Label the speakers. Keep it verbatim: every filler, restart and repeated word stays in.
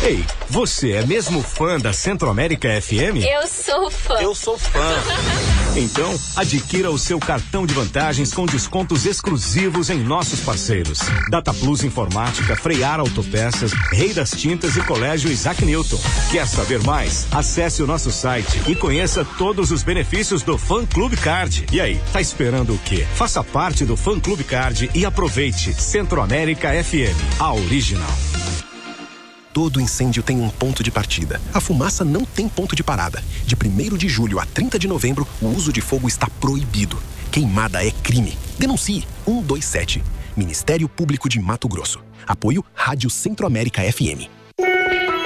Speaker 1: Ei, você é mesmo fã da Centro-América F M?
Speaker 2: Eu sou fã.
Speaker 1: Eu sou fã. Então, adquira o seu cartão de vantagens com descontos exclusivos em nossos parceiros. Data Plus Informática, Freiar Autopeças, Rei das Tintas e Colégio Isaac Newton. Quer saber mais? Acesse o nosso site e conheça todos os benefícios do Fã Clube Card. E aí, tá esperando o quê? Faça parte do Fã Clube Card e aproveite. Centro-América F M, a original.
Speaker 3: Todo incêndio tem um ponto de partida. A fumaça não tem ponto de parada. De primeiro de julho a trinta de novembro, o uso de fogo está proibido. Queimada é crime. Denuncie um dois sete. Ministério Público de Mato Grosso. Apoio Rádio Centro-América F M.